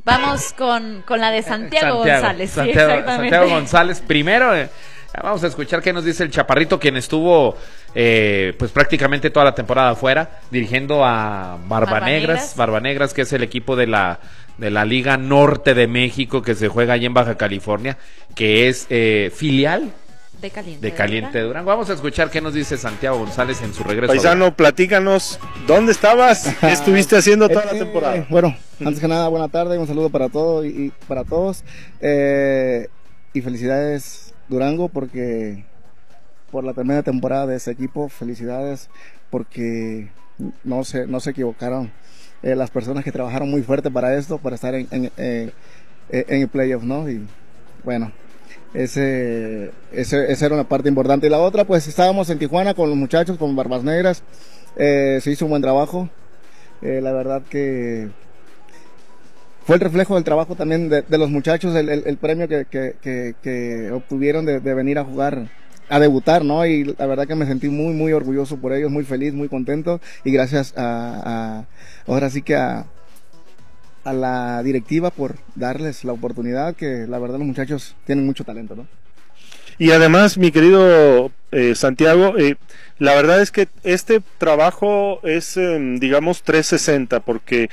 Vamos con la de Santiago González. Sí, exactamente. Santiago González. Primero, vamos a escuchar qué nos dice el Chaparrito, quien estuvo pues prácticamente toda la temporada afuera, dirigiendo a Barbanegras, que es el equipo de la Liga Norte de México, que se juega allí en Baja California, que es filial de Caliente Durango. Vamos a escuchar qué nos dice Santiago González en su regreso. Paisano, platícanos, ¿dónde estabas? ¿Qué estuviste haciendo toda la temporada? Bueno, antes que nada, buena tarde, un saludo para todos y para todos. Y felicidades Durango por la primera temporada de ese equipo. Felicidades porque no se equivocaron las personas que trabajaron muy fuerte para esto, para estar en el playoff, ¿no? Y bueno, esa era una parte importante. Y la otra, pues estábamos en Tijuana con los muchachos, con Barbas Negras. Se hizo un buen trabajo. La verdad que fue el reflejo del trabajo también de los muchachos, el premio que obtuvieron de venir a jugar, a debutar, ¿no? Y la verdad que me sentí muy, muy orgulloso por ellos, muy feliz, muy contento. Y gracias ahora sí que a la directiva por darles la oportunidad, que la verdad los muchachos tienen mucho talento, ¿no? Y además, mi querido Santiago, la verdad es que este trabajo es, digamos, 360, porque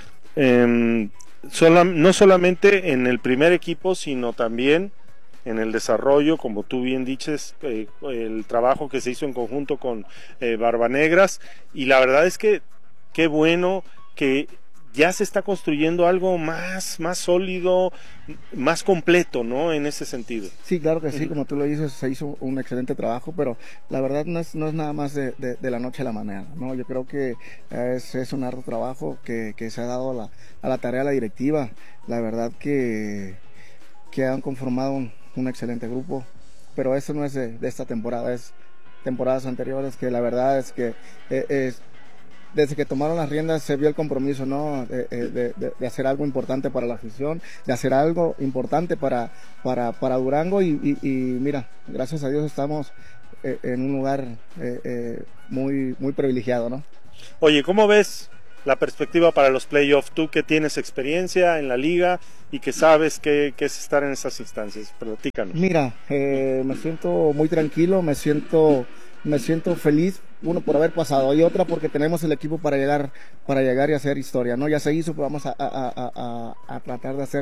no solamente en el primer equipo, sino también en el desarrollo, como tú bien dices, el trabajo que se hizo en conjunto con Barbanegras, y la verdad es que qué bueno que ya se está construyendo algo más sólido, más completo, ¿no? En ese sentido. Sí, claro que sí, como tú lo dices, se hizo un excelente trabajo, pero la verdad no es nada más de la noche a la mañana, ¿no? Yo creo que es un arduo trabajo que se ha dado a la tarea de la directiva. La verdad que han conformado un excelente grupo, pero eso no es de esta temporada, es temporadas anteriores, que la verdad es que desde que tomaron las riendas se vio el compromiso, ¿no? De hacer algo importante para la afición, de hacer algo importante para Durango y mira, gracias a Dios estamos en un lugar muy, muy privilegiado, ¿no? Oye, ¿cómo ves la perspectiva para los playoffs? Tú que tienes experiencia en la liga y que sabes qué es estar en esas instancias, platícanos. Mira, me siento muy tranquilo, me siento feliz, uno por haber pasado y otra porque tenemos el equipo para llegar y hacer historia, ¿no? Ya se hizo, pero vamos a tratar de hacer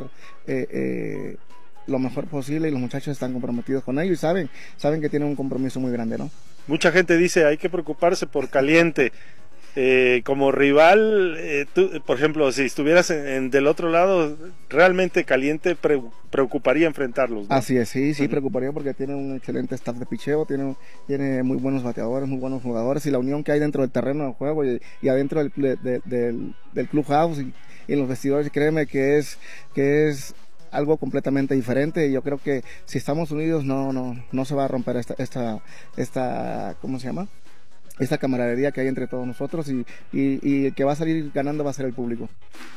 lo mejor posible, y los muchachos están comprometidos con ello y saben que tienen un compromiso muy grande, ¿no? Mucha gente dice hay que preocuparse por Caliente. Como rival, tú, por ejemplo, si estuvieras del otro lado, realmente Caliente preocuparía enfrentarlos, ¿no? Así es, sí, preocuparía porque tiene un excelente staff de picheo, tiene muy buenos bateadores, muy buenos jugadores, y la unión que hay dentro del terreno de juego y adentro del clubhouse y en los vestidores, créeme que es algo completamente diferente. Y yo creo que si estamos unidos no se va a romper esta ¿cómo se llama? Esta camaradería que hay entre todos nosotros, y el que va a salir ganando va a ser el público.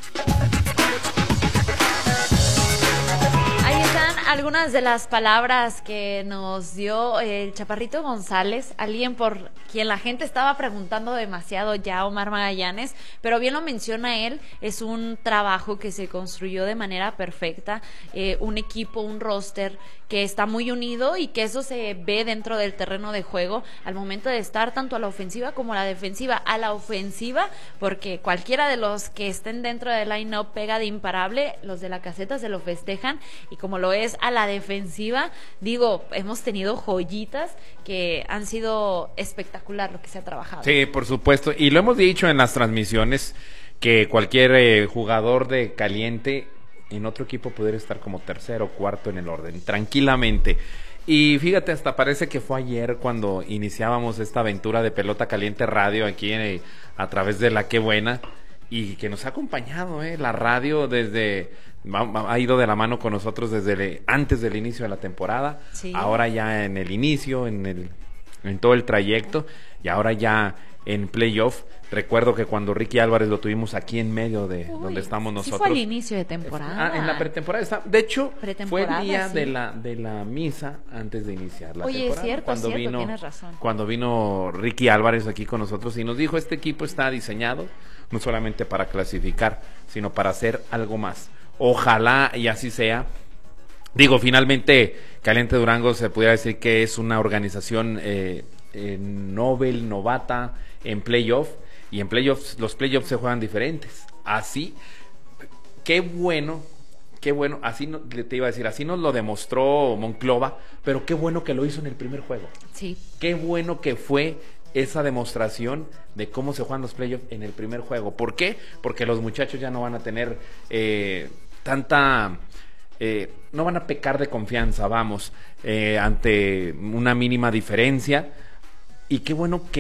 Ahí están algunas de las palabras que nos dio el Chaparrito González, alguien por quien la gente estaba preguntando demasiado ya, Omar Magallanes, pero bien lo menciona él, es un trabajo que se construyó de manera perfecta, un equipo, un roster que está muy unido y que eso se ve dentro del terreno de juego al momento de estar tanto a la ofensiva como a la defensiva. A la ofensiva, porque cualquiera de los que estén dentro del line-up pega de imparable, los de la caseta se lo festejan, y como lo es a la defensiva, digo, hemos tenido joyitas que han sido espectacular lo que se ha trabajado. Sí, por supuesto, y lo hemos dicho en las transmisiones, que cualquier jugador de Caliente en otro equipo pudiera estar como tercero o cuarto en el orden, tranquilamente. Y fíjate, hasta parece que fue ayer cuando iniciábamos esta aventura de Pelota Caliente Radio aquí a través de La Qué Buena, y que nos ha acompañado, la radio ha ido de la mano con nosotros desde antes del inicio de la temporada, sí. Ahora ya en el inicio, en todo el trayecto, y ahora ya en playoff. Recuerdo que cuando Ricky Álvarez lo tuvimos aquí en medio de donde estamos nosotros. Sí, fue al inicio de temporada. En la pretemporada de hecho, fue el día sí. de la misa antes de iniciar la Oye, temporada. es cierto, tienes razón. Cuando vino Ricky Álvarez aquí con nosotros y nos dijo, este equipo está diseñado no solamente para clasificar, sino para hacer algo más. Ojalá y así sea. Digo, finalmente Caliente Durango se pudiera decir que es una organización novel, novata en playoff, y en playoffs, los playoffs se juegan diferentes. Así, qué bueno, así te iba a decir, así nos lo demostró Monclova, pero qué bueno que lo hizo en el primer juego. Sí. Qué bueno que fue esa demostración de cómo se juegan los playoffs en el primer juego. ¿Por qué? Porque los muchachos ya no van a tener no van a pecar de confianza, vamos, ante una mínima diferencia. Y qué bueno que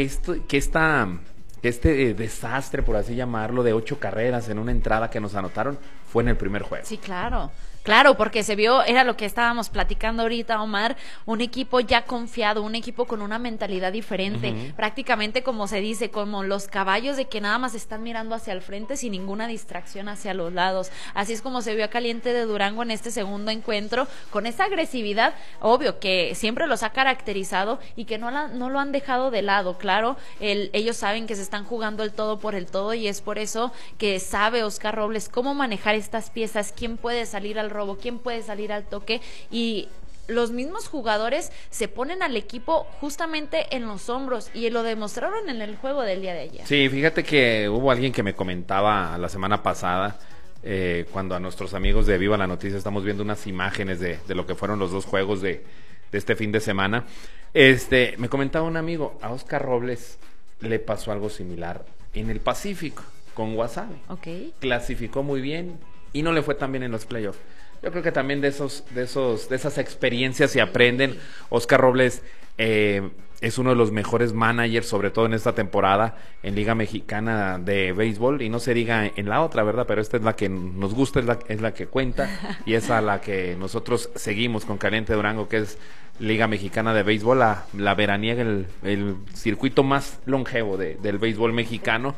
este desastre, por así llamarlo, de 8 carreras en una entrada que nos anotaron, fue en el primer juego. Sí, claro. Claro, porque se vio, era lo que estábamos platicando ahorita, Omar, un equipo ya confiado, un equipo con una mentalidad diferente, prácticamente como se dice, como los caballos de que nada más están mirando hacia el frente sin ninguna distracción hacia los lados. Así es como se vio a Caliente de Durango en este segundo encuentro, con esa agresividad, obvio, que siempre los ha caracterizado y que no lo han dejado de lado. Claro, ellos saben que se están jugando el todo por el todo, y es por eso que sabe Oscar Robles cómo manejar estas piezas, quién puede salir al robo, quién puede salir al toque, y los mismos jugadores se ponen al equipo justamente en los hombros, y lo demostraron en el juego del día de ayer. Sí, fíjate que hubo alguien que me comentaba la semana pasada, cuando a nuestros amigos de Viva la Noticia estamos viendo unas imágenes de lo que fueron los 2 juegos de este fin de semana. Me comentaba un amigo, a Oscar Robles le pasó algo similar en el Pacífico con Guasave. Okay. Clasificó muy bien y no le fue tan bien en los playoffs. Yo creo que también de esas experiencias se aprenden. Oscar Robles es uno de los mejores managers, sobre todo en esta temporada en Liga Mexicana de Béisbol, y no se diga en la otra, ¿verdad? Pero esta es la que nos gusta, es la que cuenta, y es a la que nosotros seguimos con Caliente Durango, que es Liga Mexicana de Béisbol, la veraniega, el circuito más longevo del béisbol mexicano.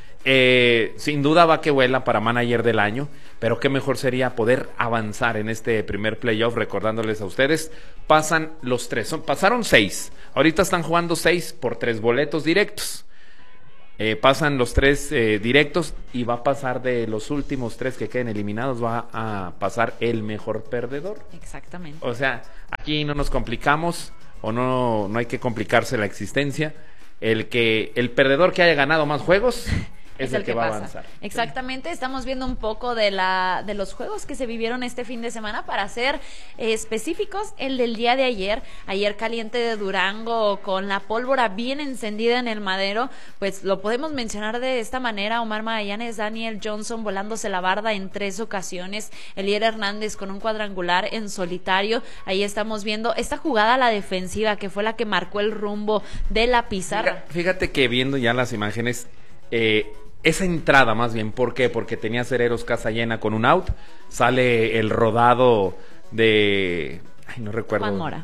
Sin duda va que vuela para manager del año, pero qué mejor sería poder avanzar en este primer playoff, recordándoles a ustedes, pasan los 3, pasaron 6, ahorita están jugando 6 por 3 boletos directos, pasan los 3 directos, y va a pasar de los últimos 3 que queden eliminados, va a pasar el mejor perdedor. Exactamente. O sea, aquí no nos complicamos, o no hay que complicarse la existencia. El perdedor que haya ganado más juegos es el que va a avanzar. Exactamente, estamos viendo un poco de los juegos que se vivieron este fin de semana. Para ser específicos, el del día de ayer Caliente de Durango, con la pólvora bien encendida en el madero, pues lo podemos mencionar de esta manera: Omar Magallanes, Daniel Johnson volándose la barda en 3 ocasiones, Elier Hernández con un cuadrangular en solitario. Ahí estamos viendo esta jugada a la defensiva, que fue la que marcó el rumbo de la pizarra. Fíjate que viendo ya las imágenes, esa entrada más bien, ¿por qué? Porque tenía Cereros casa llena con un out, sale el rodado de... no recuerdo. Juan Mora.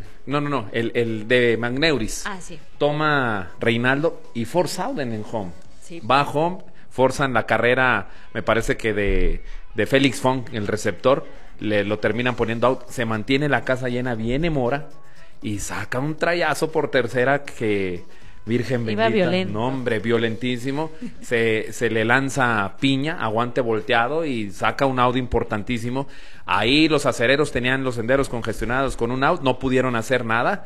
El de Magneuris. Sí. Toma Reinaldo y force out en home. Sí. Va home, forzan la carrera, me parece que de Félix Funk, el receptor, lo terminan poniendo out, se mantiene la casa llena, viene Mora y saca un trayazo por tercera que... Virgen Iba bendita, violento. no, hombre, violentísimo. Se le lanza piña, aguante volteado, y saca un out importantísimo. Ahí los acereros tenían los senderos congestionados con un out, no pudieron hacer nada.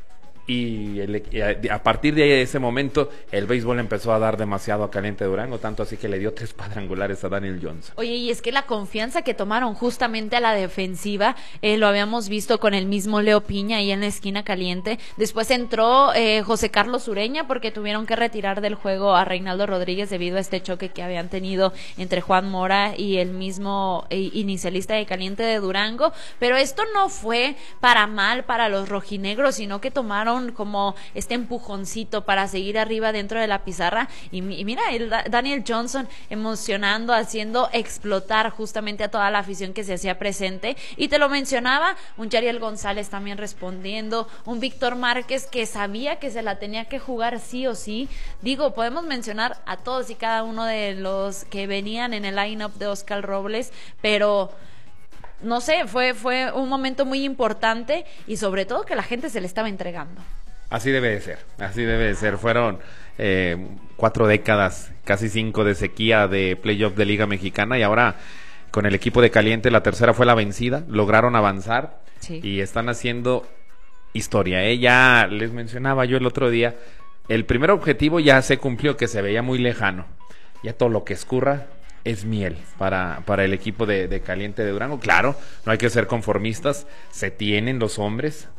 Y a partir de ese momento el béisbol empezó a dar demasiado a Caliente Durango, tanto así que le dio 3 cuadrangulares a Daniel Johnson. Oye, y es que la confianza que tomaron justamente a la defensiva, lo habíamos visto con el mismo Leo Piña ahí en la esquina caliente. Después entró José Carlos Ureña, porque tuvieron que retirar del juego a Reinaldo Rodríguez debido a este choque que habían tenido entre Juan Mora y el mismo inicialista de Caliente de Durango. Pero esto no fue para mal para los rojinegros, sino que tomaron como este empujoncito para seguir arriba dentro de la pizarra. Y mira, Daniel Johnson emocionando, haciendo explotar justamente a toda la afición que se hacía presente. Y te lo mencionaba, un Yariel González también respondiendo, un Víctor Márquez que sabía que se la tenía que jugar sí o sí. Digo, podemos mencionar a todos y cada uno de los que venían en el line-up de Oscar Robles, pero no sé, fue un momento muy importante, y sobre todo que la gente se le estaba entregando. Así debe de ser. Fueron 4 décadas, casi 5 de sequía de playoff de Liga Mexicana, y ahora con el equipo de Caliente. La tercera fue la vencida, lograron avanzar y están haciendo historia. Ya les mencionaba yo el otro día, el primer objetivo ya se cumplió, que se veía muy lejano. Ya todo lo que escurra es miel para el equipo de Caliente de Durango. Claro, no hay que ser conformistas, se tienen los hombres,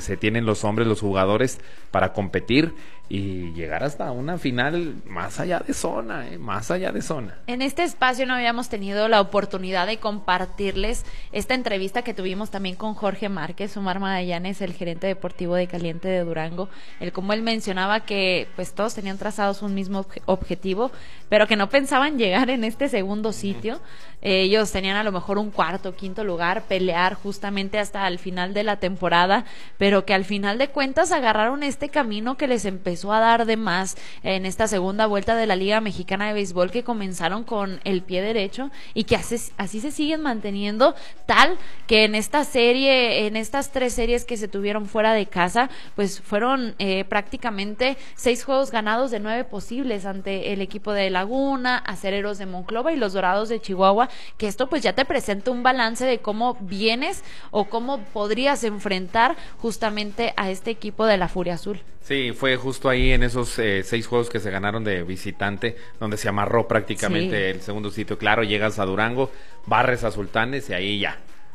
los jugadores para competir y llegar hasta una final más allá de zona, más allá de zona. En este espacio no habíamos tenido la oportunidad de compartirles esta entrevista que tuvimos también con Jorge Márquez, Omar Magallanes, el gerente deportivo de Caliente de Durango, como él mencionaba que pues todos tenían trazados un mismo objetivo, pero que no pensaban llegar en este segundo sitio. Ellos tenían a lo mejor un cuarto, quinto lugar, pelear justamente hasta el final de la temporada, pero que al final de cuentas agarraron este camino que les empezó a dar de más en esta segunda vuelta de la Liga Mexicana de Béisbol, que comenzaron con el pie derecho y que así se siguen manteniendo, tal que en esta serie, en estas 3 series que se tuvieron fuera de casa, pues fueron prácticamente 6 juegos ganados de 9 posibles ante el equipo de Laguna, Acereros de Monclova y los Dorados de Chihuahua, que esto pues ya te presenta un balance de cómo vienes o cómo podrías enfrentar justamente a este equipo de la Furia Azul. Sí, fue justo ahí en esos 6 juegos que se ganaron de visitante, donde se amarró prácticamente el segundo sitio. Claro, llegas a Durango, barres a Sultanes y ahí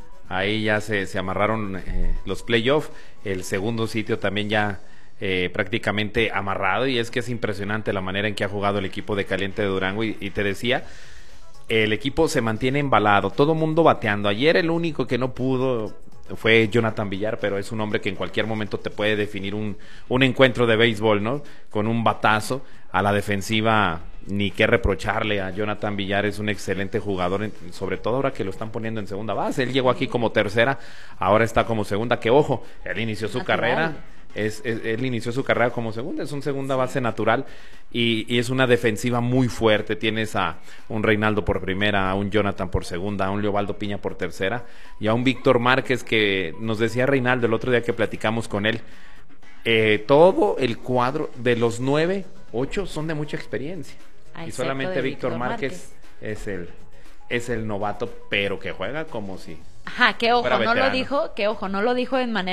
ya se amarraron los playoffs. El segundo sitio también ya prácticamente amarrado, y es que es impresionante la manera en que ha jugado el equipo de Caliente de Durango, y te decía, el equipo se mantiene embalado, todo mundo bateando. Ayer el único que no pudo fue Jonathan Villar, pero es un hombre que en cualquier momento te puede definir un encuentro de béisbol, ¿no? Con un batazo. A la defensiva, ni qué reprocharle a Jonathan Villar, es un excelente jugador, sobre todo ahora que lo están poniendo en segunda base. Él llegó aquí como tercera, ahora está como segunda, que ojo, él inició su carrera. Él inició su carrera como segunda, es un segunda base natural, y es una defensiva muy fuerte. Tienes a un Reinaldo por primera, a un Jonathan por segunda, a un Leobaldo Piña por tercera, y a un Víctor Márquez, que nos decía Reinaldo el otro día que platicamos con él, todo el cuadro de los 9, 8 son de mucha experiencia, y solamente Víctor Márquez es el novato, pero que juega como si que ojo, no lo dijo en manera